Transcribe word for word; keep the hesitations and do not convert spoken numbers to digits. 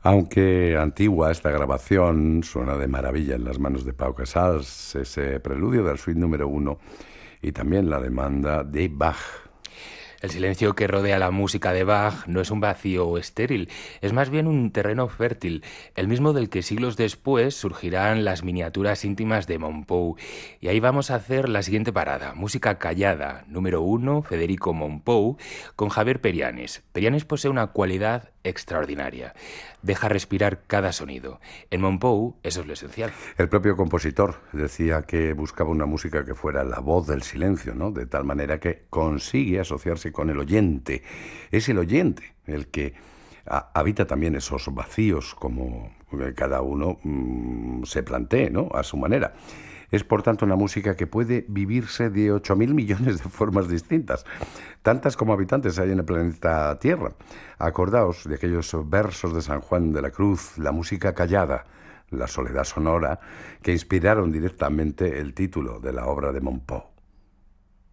Aunque antigua, esta grabación suena de maravilla en las manos de Pau Casals, ese preludio del suite número uno y también la demanda de Bach. El silencio que rodea la música de Bach no es un vacío estéril, es más bien un terreno fértil, el mismo del que siglos después surgirán las miniaturas íntimas de Mompou. Y ahí vamos a hacer la siguiente parada, música callada, número uno, Federico Mompou, con Javier Perianes. Perianes posee una cualidad extraordinaria, deja respirar cada sonido. En Mompou eso es lo esencial. El propio compositor decía que buscaba una música que fuera la voz del silencio, ¿no? De tal manera que consigue asociarse con el oyente. Es el oyente el que a, habita también esos vacíos, como cada uno mmm, se plantee, ¿no? A su manera. Es, por tanto, una música que puede vivirse de ocho mil millones de formas distintas, tantas como habitantes hay en el planeta Tierra. Acordaos de aquellos versos de San Juan de la Cruz, la música callada, la soledad sonora, que inspiraron directamente el título de la obra de Mompou.